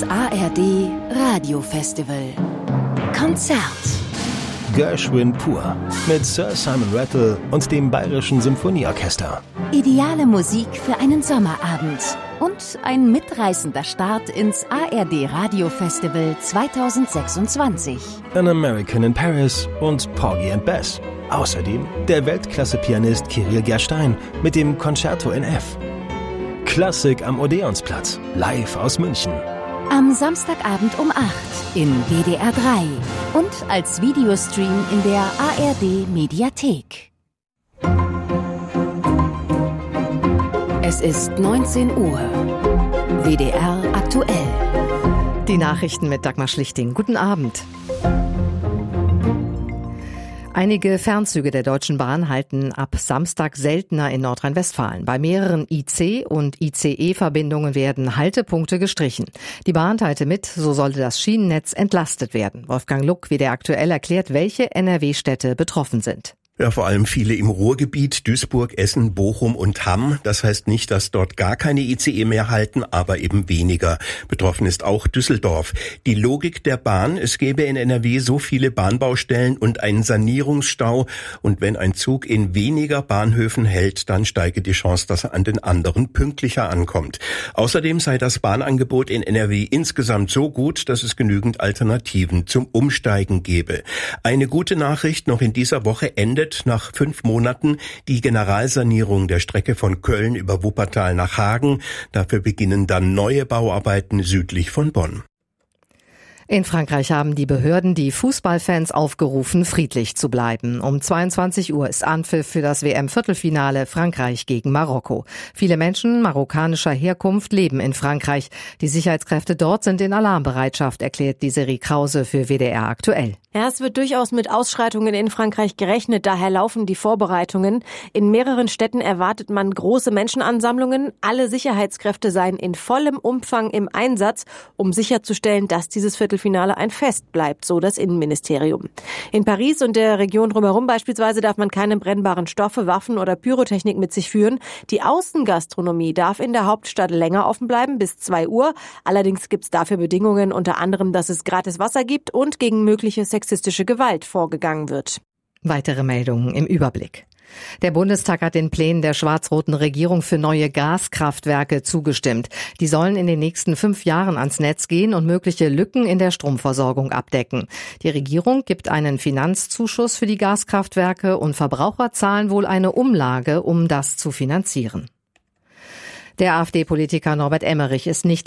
ARD Radiofestival Konzert. Gershwin pur mit Sir Simon Rattle und dem Bayerischen Symphonieorchester. Ideale Musik für einen Sommerabend und ein mitreißender Start ins ARD Radiofestival 2026. An American in Paris und Porgy and Bess. Außerdem der Weltklasse-Pianist Kirill Gerstein mit dem Concerto in F. Klassik am Odeonsplatz, live aus München. Am Samstagabend um 8 in WDR 3 und als Videostream in der ARD Mediathek. Es ist 19 Uhr. WDR aktuell. Die Nachrichten mit Dagmar Schlichting. Guten Abend. Einige Fernzüge der Deutschen Bahn halten ab Samstag seltener in Nordrhein-Westfalen. Bei mehreren IC- und ICE-Verbindungen werden Haltepunkte gestrichen. Die Bahn teilte mit, so sollte das Schienennetz entlastet werden. Wolfgang Luck, WDR aktuell, erklärt, welche NRW-Städte betroffen sind. Ja, vor allem viele im Ruhrgebiet, Duisburg, Essen, Bochum und Hamm. Das heißt nicht, dass dort gar keine ICE mehr halten, aber eben weniger. Betroffen ist auch Düsseldorf. Die Logik der Bahn: Es gäbe in NRW so viele Bahnbaustellen und einen Sanierungsstau. Und wenn ein Zug in weniger Bahnhöfen hält, dann steige die Chance, dass er an den anderen pünktlicher ankommt. Außerdem sei das Bahnangebot in NRW insgesamt so gut, dass es genügend Alternativen zum Umsteigen gäbe. Eine gute Nachricht: Noch in dieser Woche endet nach 5 Monaten die Generalsanierung der Strecke von Köln über Wuppertal nach Hagen. Dafür beginnen dann neue Bauarbeiten südlich von Bonn. In Frankreich haben die Behörden die Fußballfans aufgerufen, friedlich zu bleiben. Um 22 Uhr ist Anpfiff für das WM-Viertelfinale Frankreich gegen Marokko. Viele Menschen marokkanischer Herkunft leben in Frankreich. Die Sicherheitskräfte dort sind in Alarmbereitschaft, erklärt Desiree Krause für WDR aktuell. Ja, es wird durchaus mit Ausschreitungen in Frankreich gerechnet, daher laufen die Vorbereitungen. In mehreren Städten erwartet man große Menschenansammlungen. Alle Sicherheitskräfte seien in vollem Umfang im Einsatz, um sicherzustellen, dass dieses Viertelfinale ein Fest bleibt, so das Innenministerium. In Paris und der Region drumherum beispielsweise darf man keine brennbaren Stoffe, Waffen oder Pyrotechnik mit sich führen. Die Außengastronomie darf in der Hauptstadt länger offen bleiben, bis 2 Uhr. Allerdings gibt es dafür Bedingungen, unter anderem, dass es gratis Wasser gibt und gegen mögliche sexistische Gewalt vorgegangen wird. Weitere Meldungen im Überblick. Der Bundestag hat den Plänen der schwarz-roten Regierung für neue Gaskraftwerke zugestimmt. Die sollen in den nächsten 5 Jahren ans Netz gehen und mögliche Lücken in der Stromversorgung abdecken. Die Regierung gibt einen Finanzzuschuss für die Gaskraftwerke und Verbraucher zahlen wohl eine Umlage, um das zu finanzieren. Der AfD-Politiker Norbert Emmerich ist nicht